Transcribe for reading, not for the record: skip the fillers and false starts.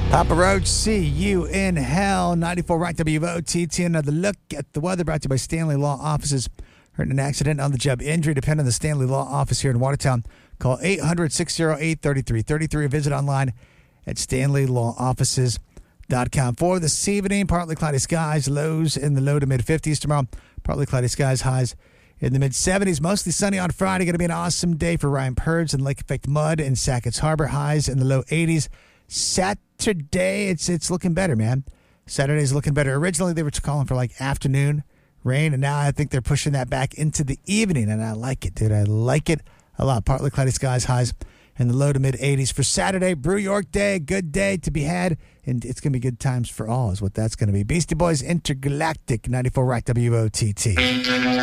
Papa Roach, see you in hell. 94 Rock WOTT. Another look at the weather brought to you by Stanley Law Offices. Hurt in an accident, on the job injury, depend on the Stanley Law Office here in Watertown. Call 800-608-3333 or visit online at stanleylawoffices.com. For this evening, partly cloudy skies, lows in the low to mid-50s. Tomorrow, partly cloudy skies, highs in the mid-70s. Mostly sunny on Friday. Going to be an awesome day for Ryan Purds and Lake Effect Mud in Sackett's Harbor. Highs in the low 80s. Saturday, it's looking better, man. Saturday's looking better. Originally, they were calling for like afternoon rain, and now I think they're pushing that back into the evening, and I like it, dude. I like it a lot. Partly cloudy skies, highs in the low to mid-80s. For Saturday, Brew York Day, good day to be had, and it's going to be good times for all is what that's going to be. Beastie Boys Intergalactic, 94 Rock WOTT.